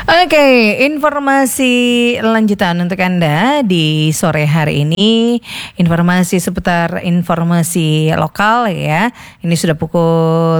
Oke, informasi lanjutan untuk Anda di sore hari ini. Informasi seputar informasi lokal ya. Ini sudah pukul